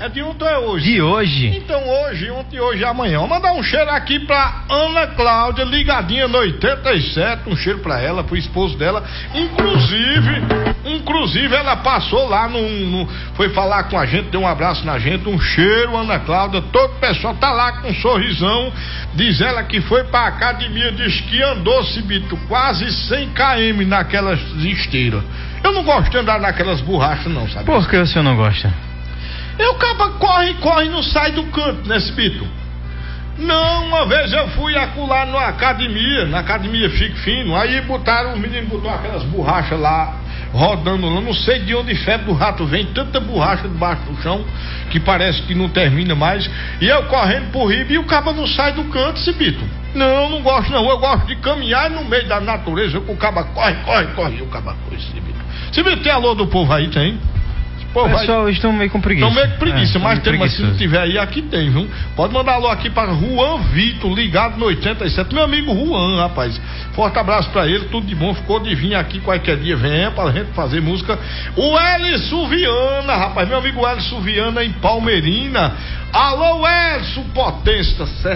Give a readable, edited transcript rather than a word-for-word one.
É de ontem ou é hoje? De hoje. Então hoje, ontem, hoje e amanhã. Vou mandar um cheiro aqui pra Ana Cláudia, ligadinha no 87, um cheiro pra ela, pro esposo dela. Inclusive ela passou lá foi falar com a gente, deu um abraço na gente, um cheiro, Ana Cláudia. Todo o pessoal tá lá com um sorrisão. Diz ela que foi pra academia, diz que andou, Cibito, quase 100 km naquelas esteiras. Eu não gosto de andar naquelas borrachas não, sabe? Por que o senhor não gosta? Eu corre e não sai do canto, né, Cibito? Não, uma vez eu fui acular na academia Fique Fino, aí os meninos botaram aquelas borrachas lá, rodando lá, não sei de onde febre do rato vem, tanta borracha debaixo do chão, que parece que não termina mais, e eu correndo por riba e o cabo não sai do canto, Cibito. Não gosto não, eu gosto de caminhar no meio da natureza, o cabo corre, e o cabo corre, Cibito. Cibito, tem alô do povo aí, tem? Pessoal, estão meio com preguiça. Estão meio com preguiça, mas tem, mas se não preguiçoso. tiver aí, aqui tem, viu? Pode mandar alô aqui para Juan Vitor, ligado no 87. Meu amigo Juan, rapaz. Forte abraço pra ele, tudo de bom. Ficou de vir aqui qualquer dia, venha pra gente fazer música. O Elison Viana, rapaz, meu amigo Elison Viana em Palmeirina. Alô, Elson, potência, certo?